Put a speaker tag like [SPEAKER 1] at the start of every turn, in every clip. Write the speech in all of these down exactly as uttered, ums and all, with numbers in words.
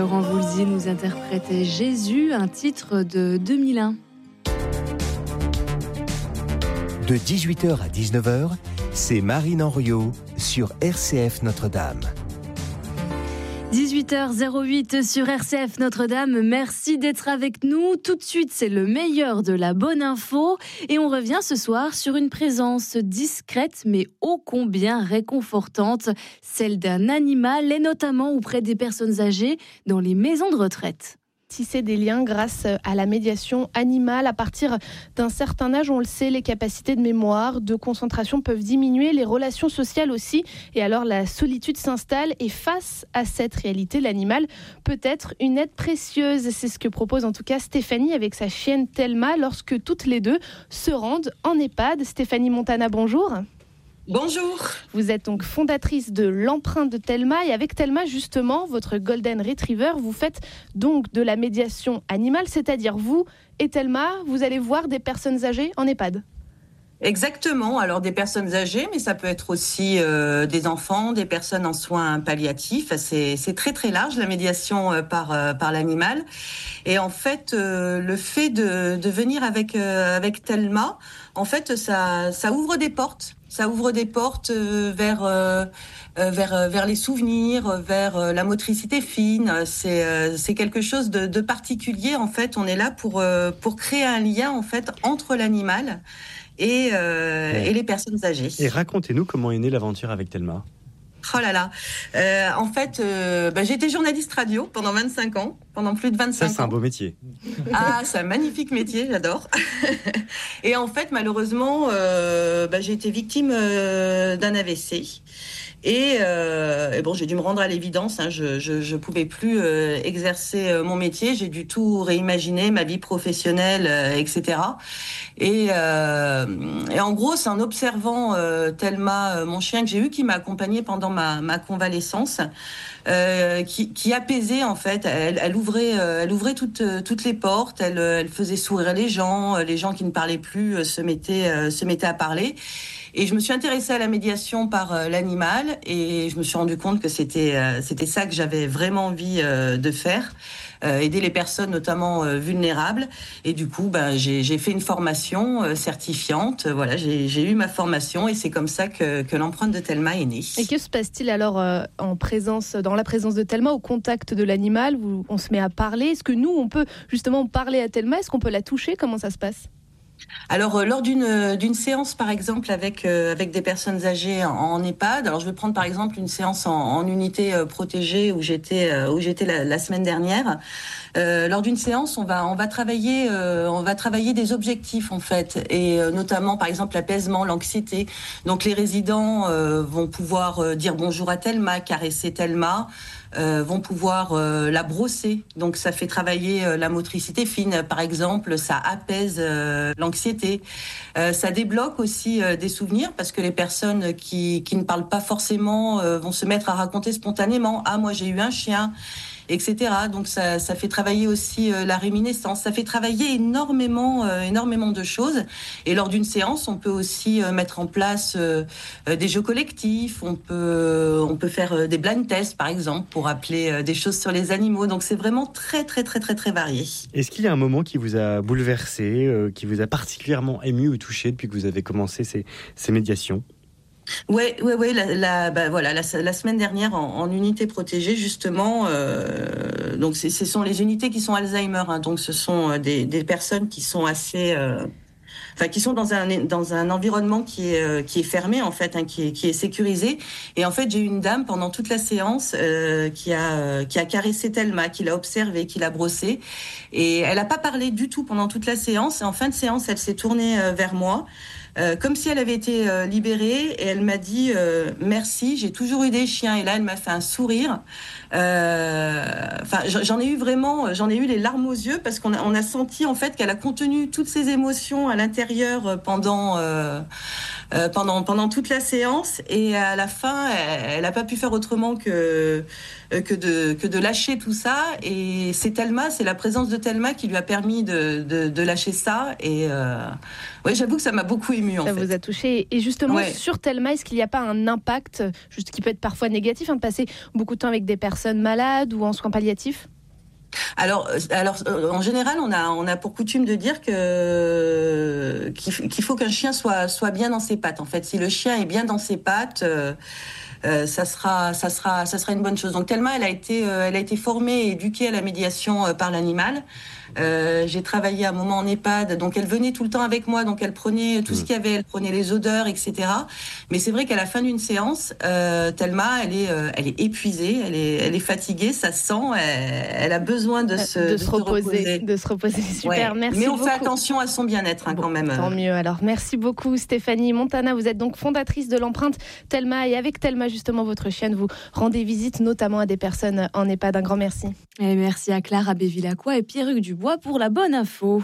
[SPEAKER 1] Laurent Voulzy nous interprétait Jésus, un titre de deux mille un.
[SPEAKER 2] De dix-huit heures à dix-neuf heures, c'est Marine Henriot sur R C F Notre-Dame.
[SPEAKER 1] dix-huit heures huit sur R C F Notre-Dame. Merci d'être avec nous. Tout de suite, c'est le meilleur de la bonne info. Et on revient ce soir sur une présence discrète, mais ô combien réconfortante, celle d'un animal, et notamment auprès des personnes âgées dans les maisons de retraite.
[SPEAKER 3] Tisser des liens grâce à la médiation animale. À partir d'un certain âge, on le sait, les capacités de mémoire, de concentration peuvent diminuer, les relations sociales aussi. Et alors la solitude s'installe et face à cette réalité, l'animal peut être une aide précieuse. C'est ce que propose en tout cas Stéphanie avec sa chienne Thelma lorsque toutes les deux se rendent en EHPAD. Stéphanie Montana, bonjour.
[SPEAKER 4] Bonjour.
[SPEAKER 3] Vous êtes donc fondatrice de l'empreinte de Thelma et avec Thelma justement, votre Golden Retriever, vous faites donc de la médiation animale, c'est-à-dire vous et Thelma, vous allez voir des personnes âgées en EHPAD.
[SPEAKER 4] Exactement, alors des personnes âgées, mais ça peut être aussi euh, des enfants, des personnes en soins palliatifs. C'est, c'est très très large la médiation euh, par euh, par l'animal. Et en fait, euh, le fait de, de venir avec euh, avec Thelma, en fait, ça ça ouvre des portes. Ça ouvre des portes euh, vers euh, vers euh, vers les souvenirs, vers euh, la motricité fine. C'est euh, c'est quelque chose de, de particulier. En fait, on est là pour euh, pour créer un lien en fait entre l'animal et euh, ouais. et les personnes âgées.
[SPEAKER 5] Et racontez-nous comment est née l'aventure avec Thelma.
[SPEAKER 4] Oh là là. Euh, en fait, euh, bah, j'ai été journaliste radio pendant vingt-cinq ans, pendant plus de vingt-cinq ans.
[SPEAKER 5] Ça, c'est un beau métier.
[SPEAKER 4] Ah, c'est un magnifique métier, j'adore. Et en fait, malheureusement, euh, bah, j'ai été victime euh, d'un A V C. Et, euh, et bon, j'ai dû me rendre à l'évidence. Hein, je, je, je pouvais plus euh, exercer euh, mon métier. J'ai dû tout réimaginer, ma vie professionnelle, euh, et cetera. Et, euh, et en gros, c'est en observant euh, Thelma, euh, mon chien que j'ai eu, qui m'a accompagnée pendant ma, ma convalescence, euh, qui, qui apaisait en fait. Elle, elle ouvrait, euh, elle ouvrait toutes, toutes les portes. Elle, elle faisait sourire les gens. Les gens qui ne parlaient plus euh, se mettaient, euh, se mettaient à parler. Et je me suis intéressée à la médiation par euh, l'animal et je me suis rendu compte que c'était euh, c'était ça que j'avais vraiment envie euh, de faire, euh, aider les personnes notamment euh, vulnérables. Et du coup, ben j'ai j'ai fait une formation euh, certifiante. Voilà, j'ai j'ai eu ma formation et c'est comme ça que que l'empreinte de Thelma est née.
[SPEAKER 3] Et que se passe-t-il alors euh, en présence, dans la présence de Thelma, au contact de l'animal où on se met à parler? Est-ce que nous, on peut justement parler à Thelma? Est-ce qu'on peut la toucher? Comment ça se passe?
[SPEAKER 4] Alors euh, lors d'une d'une séance par exemple avec euh, avec des personnes âgées en, en EHPAD, alors je vais prendre par exemple une séance en, en unité euh, protégée où j'étais euh, où j'étais la, la semaine dernière. Euh, lors d'une séance, on va on va travailler euh, on va travailler des objectifs en fait et euh, notamment par exemple l'apaisement, l'anxiété. Donc les résidents euh, vont pouvoir euh, dire bonjour à Thelma, caresser Thelma. Euh, vont pouvoir euh, la brosser. Donc ça fait travailler euh, la motricité fine, par exemple, ça apaise euh, l'anxiété. Euh, ça débloque aussi euh, des souvenirs parce que les personnes qui, qui ne parlent pas forcément euh, vont se mettre à raconter spontanément. Ah, moi j'ai eu un chien, et cetera. Donc ça, ça fait travailler aussi euh, la réminiscence. Ça fait travailler énormément, euh, énormément de choses. Et lors d'une séance, on peut aussi euh, mettre en place euh, euh, des jeux collectifs. On peut, euh, on peut faire euh, des blind tests, par exemple, pour appeler euh, des choses sur les animaux. Donc c'est vraiment très, très, très, très, très varié.
[SPEAKER 5] Est-ce qu'il y a un moment qui vous a bouleversé, euh, qui vous a particulièrement ému ou touché depuis que vous avez commencé ces, ces médiations ?
[SPEAKER 4] Ouais, ouais, ouais. La, la, bah, voilà, la, la semaine dernière en, en unité protégée justement. Euh, donc, c'est, ce sont les unités qui sont Alzheimer. Hein, donc, ce sont des, des personnes qui sont assez, euh, enfin, qui sont dans un dans un environnement qui est euh, qui est fermé en fait, hein, qui est qui est sécurisé. Et en fait, j'ai eu une dame pendant toute la séance euh, qui a euh, qui a caressé Thelma, qui l'a observée, qui l'a brossée, et elle a pas parlé du tout pendant toute la séance. Et en fin de séance, elle s'est tournée euh, vers moi. Euh, comme si elle avait été euh, libérée et elle m'a dit euh, merci, j'ai toujours eu des chiens. Et là elle m'a fait un sourire. Enfin, euh, j'en ai eu vraiment, j'en ai eu les larmes aux yeux parce qu'on a, on a senti en fait qu'elle a contenu toutes ses émotions à l'intérieur pendant euh, euh, pendant pendant toute la séance et à la fin elle n'a pas pu faire autrement que que de que de lâcher tout ça. Et c'est Thelma, c'est la présence de Thelma qui lui a permis de de, de lâcher ça. Et euh, ouais, j'avoue que ça m'a beaucoup émue en
[SPEAKER 3] ça
[SPEAKER 4] fait.
[SPEAKER 3] Ça vous a touché. Et justement
[SPEAKER 4] ouais.
[SPEAKER 3] Sur Thelma, est-ce qu'il n'y a pas un impact, juste qui peut être parfois négatif, hein, de passer beaucoup de temps avec des personnes malades ou en soins palliatifs?
[SPEAKER 4] Alors, alors, en général, on a, on a pour coutume de dire que qu'il faut qu'un chien soit soit bien dans ses pattes. En fait, si le chien est bien dans ses pattes, euh, euh, ça sera, ça sera, ça sera une bonne chose. Donc, Thelma, elle a été, euh, elle a été formée et éduquée à la médiation euh, par l'animal. Euh, j'ai travaillé un moment en EHPAD, donc elle venait tout le temps avec moi, donc elle prenait tout ce qu'il y avait, elle prenait les odeurs, et cetera. Mais c'est vrai qu'à la fin d'une séance, euh, Thelma, elle est, euh, elle est épuisée, elle est, elle est fatiguée, ça se sent, elle, elle a besoin de se,
[SPEAKER 3] de
[SPEAKER 4] de
[SPEAKER 3] se,
[SPEAKER 4] se
[SPEAKER 3] reposer,
[SPEAKER 4] reposer.
[SPEAKER 3] de se reposer. Super,
[SPEAKER 4] ouais.
[SPEAKER 3] merci
[SPEAKER 4] Mais on
[SPEAKER 3] beaucoup.
[SPEAKER 4] fait attention à son bien-être hein,
[SPEAKER 3] bon,
[SPEAKER 4] quand même.
[SPEAKER 3] Tant mieux. Alors, merci beaucoup, Stéphanie Montana. Vous êtes donc fondatrice de l'empreinte Thelma, et avec Thelma, justement, votre chienne, vous rendez visite notamment à des personnes en EHPAD. Un grand merci.
[SPEAKER 1] Et merci à Clara Bévilacqua et Pierruc Dubois pour la bonne info.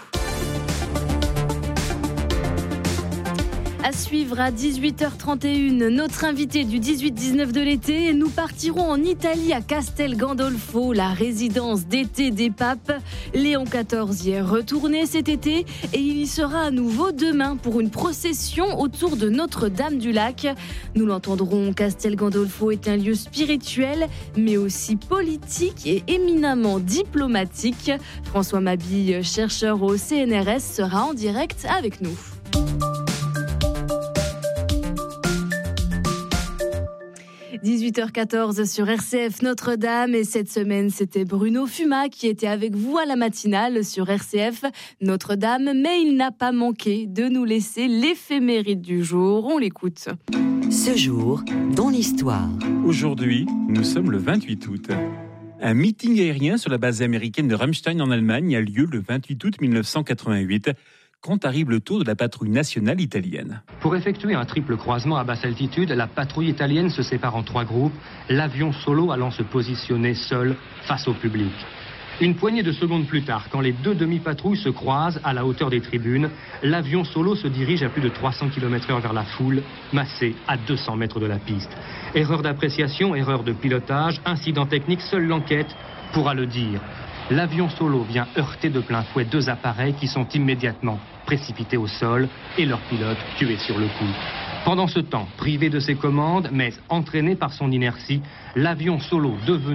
[SPEAKER 1] À suivre à dix-huit heures trente et une, notre invité du dix-huit dix-neuf de l'été. Nous partirons en Italie à Castel Gandolfo, la résidence d'été des papes. Léon quatorze y est retourné cet été et il y sera à nouveau demain pour une procession autour de Notre-Dame-du-Lac. Nous l'entendrons, Castel Gandolfo est un lieu spirituel, mais aussi politique et éminemment diplomatique. François Mabille, chercheur au C N R S, sera en direct avec nous. dix-huit heures quatorze sur R C F Notre-Dame et cette semaine c'était Bruno Fuma qui était avec vous à la matinale sur R C F Notre-Dame, mais il n'a pas manqué de nous laisser l'éphéméride du jour. On l'écoute.
[SPEAKER 6] Ce jour dans l'histoire.
[SPEAKER 7] Aujourd'hui, nous sommes le vingt-huit août. Un meeting aérien sur la base américaine de Ramstein en Allemagne a lieu le vingt-huit août mille neuf cent quatre-vingt-huit. Quand arrive le tour de la patrouille nationale italienne.
[SPEAKER 8] Pour effectuer un triple croisement à basse altitude, la patrouille italienne se sépare en trois groupes, l'avion solo allant se positionner seul face au public. Une poignée de secondes plus tard, quand les deux demi-patrouilles se croisent à la hauteur des tribunes, l'avion solo se dirige à plus de trois cents kilomètres heure vers la foule, massée à deux cents mètres de la piste. Erreur d'appréciation, erreur de pilotage, incident technique, seule l'enquête pourra le dire. L'avion solo vient heurter de plein fouet deux appareils qui sont immédiatement précipités au sol et leur pilote tué sur le coup. Pendant ce temps, privé de ses commandes, mais entraîné par son inertie, l'avion solo devenu